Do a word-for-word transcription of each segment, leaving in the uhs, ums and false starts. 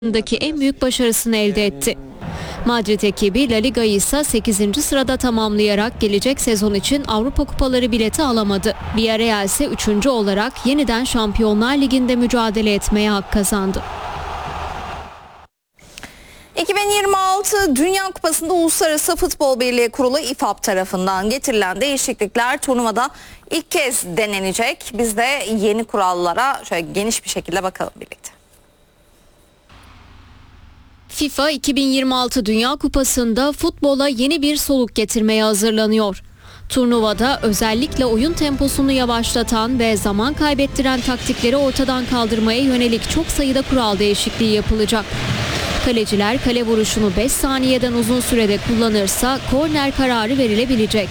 daki en büyük başarısını elde etti. Madrid ekibi La Liga'yı ise sekizinci sırada tamamlayarak gelecek sezon için Avrupa Kupaları bileti alamadı. Villarreal ise üçüncü olarak yeniden Şampiyonlar Ligi'nde mücadele etmeye hak kazandı. iki bin yirmi altı Dünya Kupası'nda Uluslararası Futbol Birliği Kurulu İ F A B tarafından getirilen değişiklikler turnuvada ilk kez denenecek. Biz de yeni kurallara şöyle geniş bir şekilde bakalım birlikte. FIFA iki bin yirmi altı Dünya Kupası'nda futbola yeni bir soluk getirmeye hazırlanıyor. Turnuvada özellikle oyun temposunu yavaşlatan ve zaman kaybettiren taktikleri ortadan kaldırmaya yönelik çok sayıda kural değişikliği yapılacak. Kaleciler kale vuruşunu beş saniyeden uzun sürede kullanırsa korner kararı verilebilecek.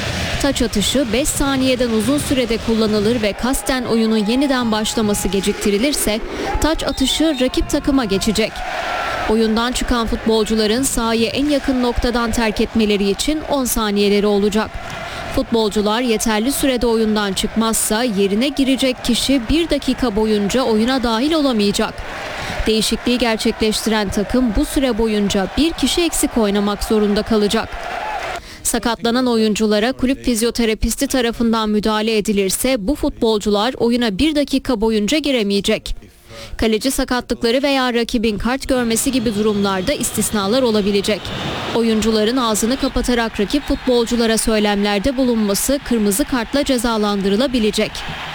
Taç atışı beş saniyeden uzun sürede kullanılır ve kasten oyunun yeniden başlaması geciktirilirse taç atışı rakip takıma geçecek. Oyundan çıkan futbolcuların sahayı en yakın noktadan terk etmeleri için on saniyeleri olacak. Futbolcular yeterli sürede oyundan çıkmazsa yerine girecek kişi bir dakika boyunca oyuna dahil olamayacak. Değişikliği gerçekleştiren takım bu süre boyunca bir kişi eksik oynamak zorunda kalacak. Sakatlanan oyunculara kulüp fizyoterapisti tarafından müdahale edilirse bu futbolcular oyuna bir dakika boyunca giremeyecek. Kaleci sakatlıkları veya rakibin kart görmesi gibi durumlarda istisnalar olabilecek. Oyuncuların ağzını kapatarak rakip futbolculara söylemlerde bulunması kırmızı kartla cezalandırılabilecek.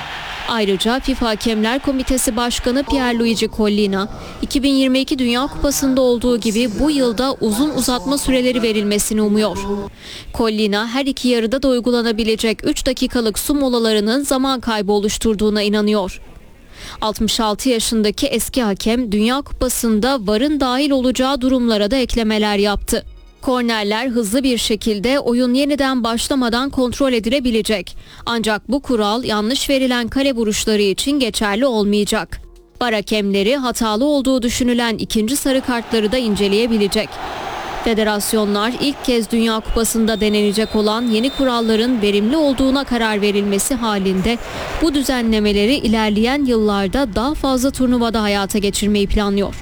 Ayrıca FIFA Hakemler Komitesi Başkanı Pierluigi Collina, iki bin yirmi iki Dünya Kupası'nda olduğu gibi bu yılda uzun uzatma süreleri verilmesini umuyor. Collina her iki yarıda da uygulanabilecek üç dakikalık su molalarının zaman kaybı oluşturduğuna inanıyor. altmış altı yaşındaki eski hakem Dünya Kupası'nda V A R'ın dahil olacağı durumlara da eklemeler yaptı. Kornerler hızlı bir şekilde oyun yeniden başlamadan kontrol edilebilecek. Ancak bu kural yanlış verilen kale vuruşları için geçerli olmayacak. V A R hakemleri hatalı olduğu düşünülen ikinci sarı kartları da inceleyebilecek. Federasyonlar ilk kez Dünya Kupası'nda denenecek olan yeni kuralların verimli olduğuna karar verilmesi halinde bu düzenlemeleri ilerleyen yıllarda daha fazla turnuvada hayata geçirmeyi planlıyor.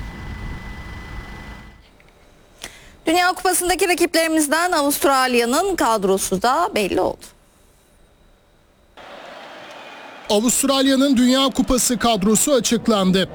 Dünya Kupası'ndaki rakiplerimizden Avustralya'nın kadrosu da belli oldu. Avustralya'nın Dünya Kupası kadrosu açıklandı.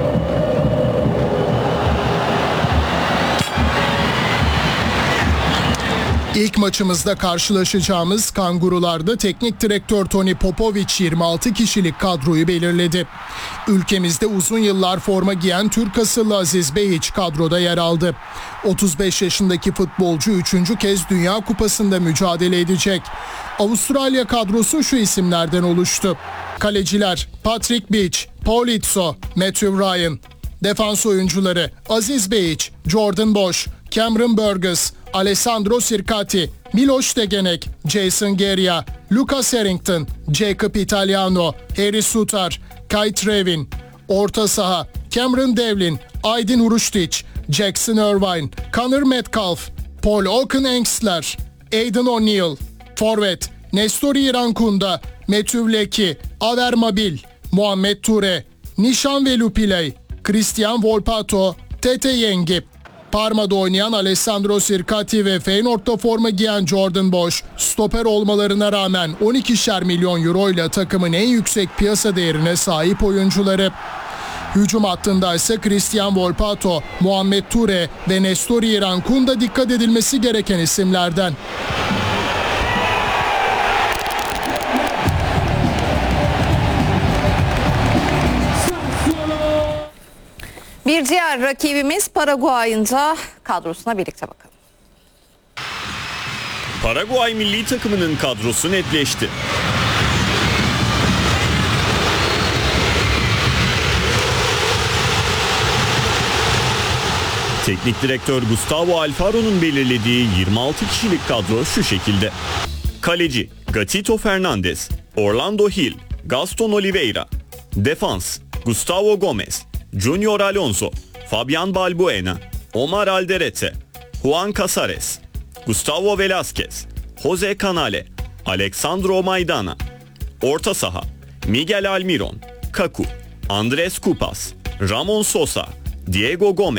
İlk maçımızda karşılaşacağımız Kangurular'da teknik direktör Tony Popovic yirmi altı kişilik kadroyu belirledi. Ülkemizde uzun yıllar forma giyen Türk asıllı Aziz Behiç kadroda yer aldı. otuz beş yaşındaki futbolcu üçüncü kez Dünya Kupası'nda mücadele edecek. Avustralya kadrosu şu isimlerden oluştu. Kaleciler Patrick Beach, Paul Itso, Matthew Ryan. Defans oyuncuları Aziz Behiç, Jordan Bosch, Cameron Burgess, Alessandro Sircati, Miloš Tegenek, Jason Geria, Lucas Harrington, Jacob Italiano, Harry Sutar, Kai Trevin. Orta saha Cameron Devlin, Aydin Urushtic, Jackson Irvine, Connor Metcalf, Paul Oken-Engstler, Aidan O'Neill. Forvet Nestori Irankunda, Matthew Leckie, Aver Mabil, Muhammed Ture, Nishan Velupillay, Christian Volpato, Tete Yengi. Parma'da oynayan Alessandro Sircati ve Feyenoord'da forma giyen Jordan Bosch, stoper olmalarına rağmen on ikişer milyon euro ile takımın en yüksek piyasa değerine sahip oyuncuları. Hücum hattında ise Christian Volpato, Muhammed Ture ve Nestori Irankunda dikkat edilmesi gereken isimlerden. Bir diğer rakibimiz Paraguay'ın da kadrosuna birlikte bakalım. Paraguay milli takımının kadrosu netleşti. Teknik direktör Gustavo Alfaro'nun belirlediği yirmi altı kişilik kadro şu şekilde. Kaleci Gatito Fernandez, Orlando Hill, Gaston Oliveira. Defans Gustavo Gomez, Junior Alonso, Fabian Balbuena, Omar Alderete, Juan Casares, Gustavo Velázquez, Jose Canale, Alexandro Maidana. Orta saha Miguel Almiron, Kaku, Andrés Kupas, Ramon Sosa, Diego Gomez,